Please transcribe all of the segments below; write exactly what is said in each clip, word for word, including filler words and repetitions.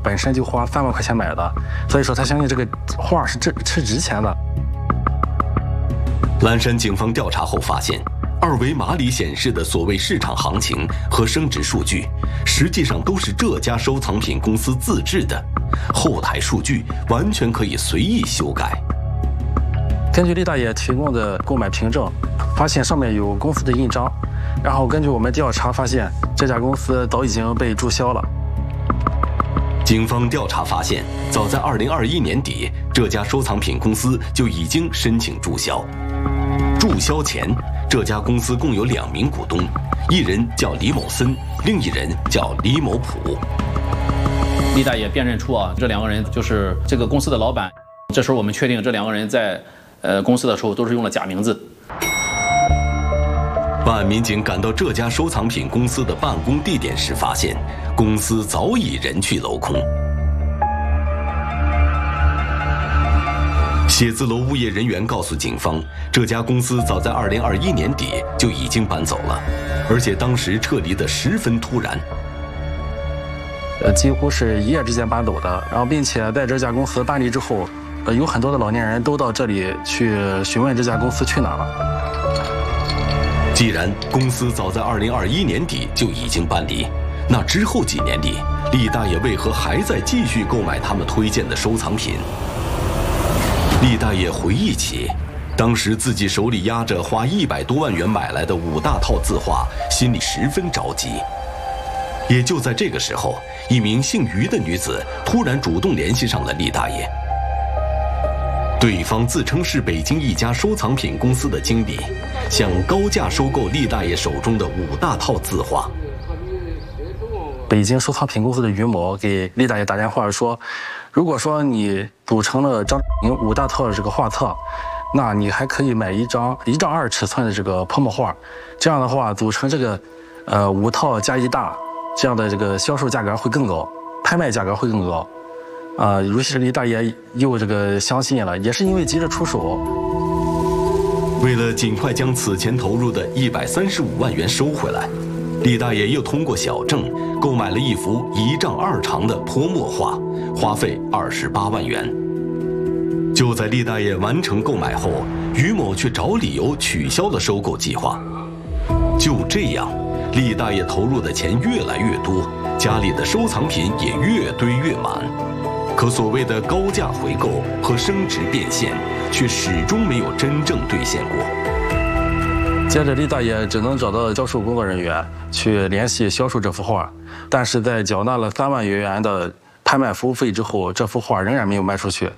本身就花三万块钱买的，所以说他相信这个画是值是值钱的。 蓝山警方调查后发现，二维码里显示的所谓市场行情和升值数据，实际上都是这家收藏品公司自制的，后台数据完全可以随意修改。 根据厉大爷提供的购买凭证，发现上面有公司的印章，然后根据我们调查发现，这家公司早已经被注销了。 警方调查发现，早在二零二一年底，这家收藏品公司就已经申请注销。注销前，这家公司共有两名股东，一人叫李某森，另一人叫李某普。 厉大爷辨认出啊，这两个人就是这个公司的老板。这时候我们确定这两个人在呃公司的时候都是用了假名字。 办案民警赶到这家收藏品公司的办公地点时，发现公司早已人去楼空。写字楼物业人员告诉警方，这家公司早在二零二一年底就已经搬走了，而且当时撤离的十分突然。 呃，几乎是一夜之间搬走的，然后并且在这家公司搬离之后，呃，有很多的老年人都到这里去询问这家公司去哪了。 既然公司早在二零二一年底就已经搬离，那之后几年里，厉大爷为何还在继续购买他们推荐的收藏品？厉大爷回忆起，当时自己手里压着花一百多万元买来的五大套字画，心里十分着急。也就在这个时候，一名姓于的女子突然主动联系上了厉大爷。对方自称是北京一家收藏品公司的经理，想高价收购厉大爷手中的五大套字画。 北京收藏品公司的于某给厉大爷打电话说，如果说你组成了张明五大套的这个画册，那你还可以买一张一丈二尺寸的这个泼墨画，这样的话组成这个呃五套加一大，这样的这个销售价格会更高，拍卖价格会更高。啊、呃，尤其是厉大爷又这个相信了，也是因为急着出手。 为了尽快将此前投入的一百三十五万元收回来，厉大爷又通过小郑购买了一幅一丈二长的泼墨画，花费二十八万元。就在厉大爷完成购买后，于某却找理由取消了收购计划。就这样，厉大爷投入的钱越来越多，家里的收藏品也越堆越满。可所谓的高价回购和升值变现，却始终没有真正兑现过。 接着，厉大爷只能找到销售工作人员去联系销售这幅画，但是在缴纳了三万余元的拍卖服务费之后，这幅画仍然没有卖出去。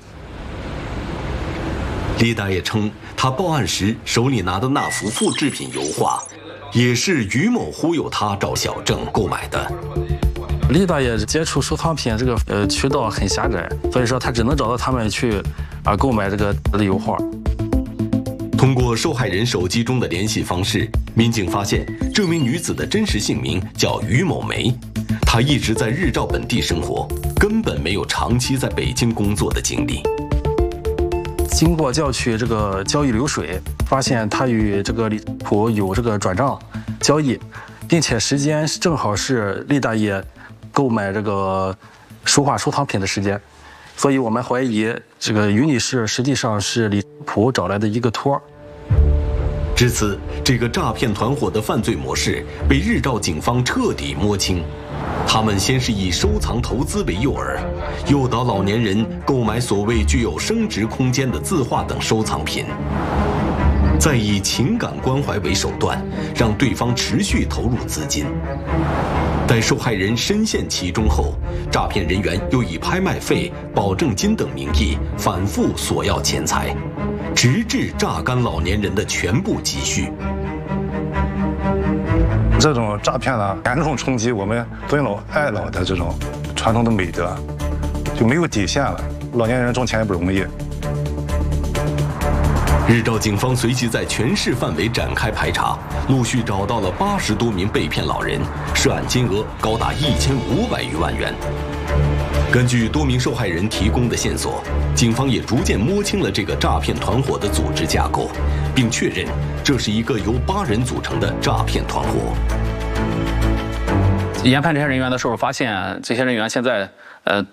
厉大爷称，他报案时手里拿的那幅复制品油画，也是于某忽悠他找小郑购买的。 厉大爷接触收藏品这个呃渠道很狭窄，所以说他只能找到他们去啊购买这个的油画。 通过受害人手机中的联系方式，民警发现这名女子的真实姓名叫于某梅，她一直在日照本地生活，根本没有长期在北京工作的经历。 经过调取这个交易流水，发现她与这个李普有这个转账交易，并且时间正好是厉大爷购买这个书画收藏品的时间，所以我们怀疑这个于女士实际上是李普找来的一个托。 至此，这个诈骗团伙的犯罪模式被日照警方彻底摸清。他们先是以收藏投资为诱饵，诱导老年人购买所谓具有升值空间的字画等收藏品，再以情感关怀为手段，让对方持续投入资金。待受害人深陷其中后，诈骗人员又以拍卖费、保证金等名义反复索要钱财，直至榨干老年人的全部积蓄。 这种诈骗呢，严重冲击我们尊老爱老的这种传统的美德，就没有底线了。老年人挣钱也不容易。 日照警方随即在全市范围展开排查，陆续找到了八十多名被骗老人，涉案金额高达一千五百余万元。根据多名受害人提供的线索，警方也逐渐摸清了这个诈骗团伙的组织架构，并确认这是一个由八人组成的诈骗团伙。 研判这些人员的时候，发现这些人员现在呃